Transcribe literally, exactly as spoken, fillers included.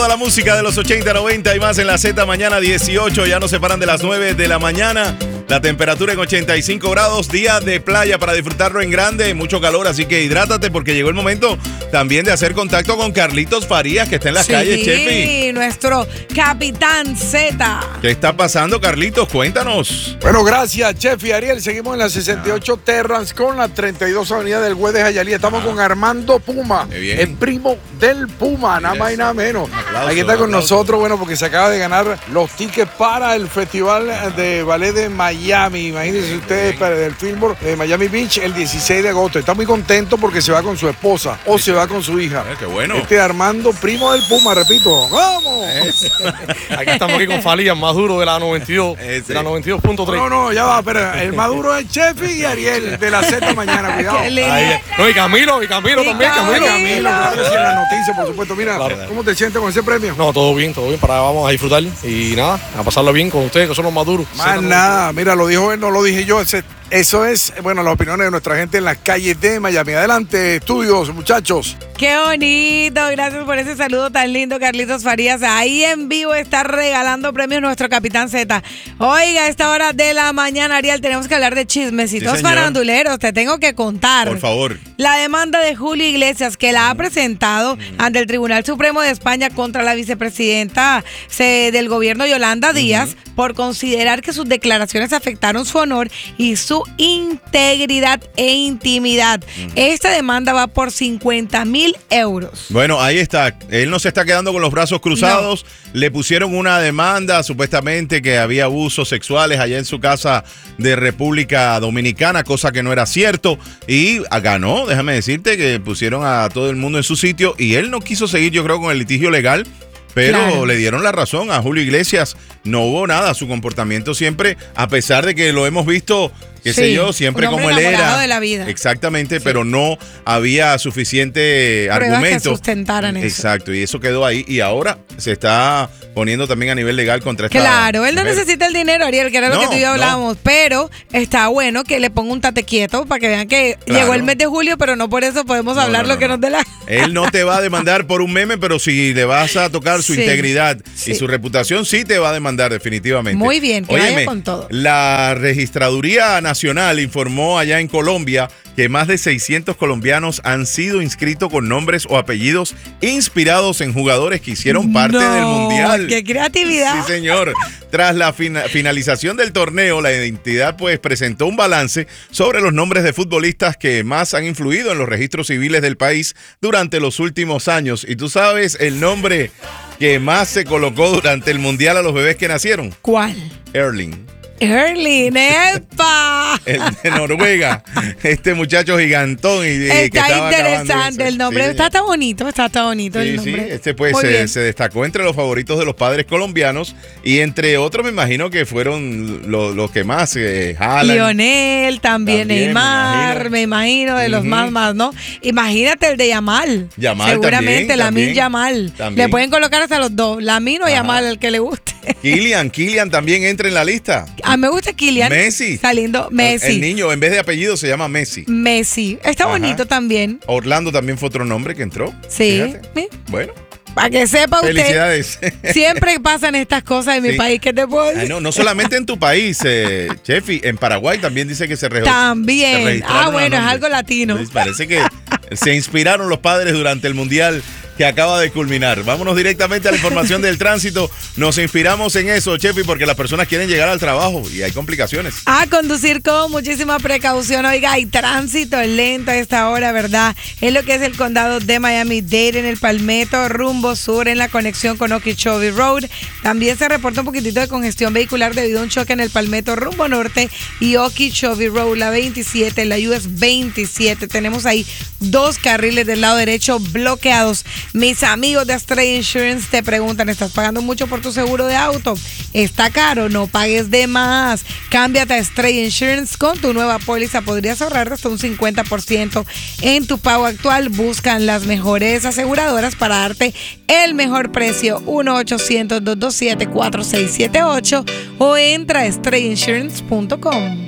toda la música de los ochenta, noventa y más en la Z. Mañana dieciocho, ya nos separan de las nueve de la mañana. La temperatura en ochenta y cinco grados, día de playa para disfrutarlo en grande, mucho calor, así que hidrátate porque llegó el momento también de hacer contacto con Carlitos Farías, que está en las sí, calles, Chefi. Sí, nuestro Capitán Z. ¿Qué está pasando, Carlitos? Cuéntanos. Bueno, gracias, Chefi. Ariel, seguimos en la sesenta y ocho Terrance con la treinta y dos Avenida del Güey de Jayalía. Estamos ah. con Armando Puma, el primo del Puma, nada más y nada menos. Aplauso, Aquí está con aplauso. nosotros, bueno, porque se acaba de ganar los tickets para el Festival de Ballet de Miami. Imagínense ustedes para el Fillmore de Miami Beach el dieciséis de agosto. Está muy contento porque se va con su esposa o se va con su hija. Eh, qué bueno. Este Armando, primo del Puma, repito. ¡Vamos! Aquí estamos aquí con Falía, más duro de la noventa y dos, Ese. de la noventa y dos punto tres. No, no, ya va, espera. El más duro es Chefi y Ariel de la Z mañana, cuidado. Ahí, no, y Camilo, y Camilo Y también, Camilo. Camilo, claro que sí, en las noticias, por supuesto. Mira, Claro. ¿cómo te sientes con ese premio? No, todo bien, todo bien, para vamos a disfrutar y nada, a pasarlo bien con ustedes que son los más duros. Más nada, mira, lo dijo él, no lo dije yo. Ese, eso es, bueno, las opiniones de nuestra gente en las calles de Miami. Adelante, estudios, muchachos. Qué bonito, gracias por ese saludo tan lindo, Carlitos Farías. Ahí en vivo está regalando premios nuestro Capitán Z. Oiga, a esta hora de la mañana, Ariel, tenemos que hablar de chismecitos Sí, faranduleros. Te tengo que contar. Por favor. La demanda de Julio Iglesias, que la ha presentado ante el Tribunal Supremo de España contra la vicepresidenta se, del gobierno, Yolanda Díaz, uh-huh. por considerar que sus declaraciones afectaron su honor y su integridad e intimidad. Uh-huh. Esta demanda va por cincuenta mil euros. Bueno, ahí está. Él no se está quedando con los brazos cruzados. No. Le pusieron una demanda, supuestamente que había abusos sexuales allá en su casa de República Dominicana, cosa que no era cierto. Y ganó, déjame decirte, que pusieron a todo el mundo en su sitio. Y él no quiso seguir, yo creo, con el litigio legal. Pero claro. le dieron la razón a Julio Iglesias. No hubo nada. Su comportamiento siempre, a pesar de que lo hemos visto, qué sí, sé yo, siempre como él era. De la vida. Exactamente, sí. Pero no había suficiente pruebas argumento. que sustentaran eso. Exacto, y eso quedó ahí. Y ahora se está poniendo también a nivel legal contra esta Claro, él no mujer. necesita el dinero, Ariel, que era no, lo que tú y yo hablábamos. No. Pero está bueno que le ponga un tate quieto para que vean que claro. llegó el mes de julio, pero no por eso podemos no, hablar no, no, lo que no. nos dé la... Él no te va a demandar por un meme, pero si le vas a tocar su sí. integridad sí. y su reputación, sí te va a demandar definitivamente. Muy bien, que Óyeme, vaya con todo. La Registraduría Nacional informó allá en Colombia que más de seiscientos colombianos han sido inscritos con nombres o apellidos inspirados en jugadores que hicieron parte no, del Mundial. ¡Qué creatividad! Sí, señor. Tras la fina- finalización del torneo, la entidad pues presentó un balance sobre los nombres de futbolistas que más han influido en los registros civiles del país durante los últimos años. ¿Y tú sabes el nombre que más se colocó durante el Mundial a los bebés que nacieron? ¿Cuál? Erling. Erling, ¡epa! El de Noruega, este muchacho gigantón y, y está que estaba interesante el nombre, sí, está tan bonito, está tan bonito sí, el nombre. Sí, este pues se, se destacó entre los favoritos de los padres colombianos y entre otros me imagino que fueron los, los que más, eh, Haaland. Lionel, también, también Neymar, me imagino, me imagino de los uh-huh. más más, ¿no? Imagínate el de Yamal. Yamal seguramente, Lamine Yamal. Le pueden colocar hasta los dos, Lamine o Yamal, el que le guste. Kylian, Kylian también entra en la lista. A mí me gusta Kylian. Messi. Saliendo Messi. El, el niño, en vez de apellido, se llama Messi. Messi. Está Ajá. bonito también. Orlando también fue otro nombre que entró. Sí. ¿Sí? Bueno. Para que sepa usted. Felicidades. Siempre pasan estas cosas en sí. mi país. ¿Qué te puedo decir? Ay, no, no solamente en tu país, eh, Chefi. En Paraguay también dice que se registró. También. Se ah, bueno, es algo latino. Entonces, parece que se inspiraron los padres durante el Mundial que acaba de culminar. Vámonos directamente a la información del tránsito. Nos inspiramos en eso, Chefi, porque las personas quieren llegar al trabajo y hay complicaciones. A conducir con muchísima precaución. Oiga, hay tránsito lento a esta hora, ¿verdad? Es lo que es el condado de Miami-Dade en el Palmetto, rumbo sur en la conexión con Okeechobee Road. También se reporta un poquitito de congestión vehicular debido a un choque en el Palmetto, rumbo norte y Okeechobee Road, la veintisiete, la U S veintisiete. Tenemos ahí dos carriles del lado derecho bloqueados. Mis amigos de Stray Insurance te preguntan, ¿estás pagando mucho por tu seguro de auto? ¿Está caro? No pagues de más. Cámbiate a Stray Insurance con tu nueva póliza. Podrías ahorrar hasta un cincuenta por ciento en tu pago actual. Buscan las mejores aseguradoras para darte el mejor precio. uno ochocientos, dos dos siete, cuatro seis siete ocho o entra a stray insurance punto com.